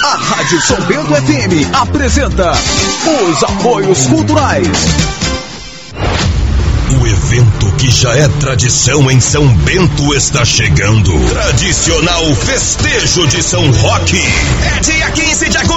A Rádio São Bento FM apresenta os apoios culturais. O evento que já é tradição em São Bento está chegando. Tradicional Festejo de São Roque. É dia 15 de agosto.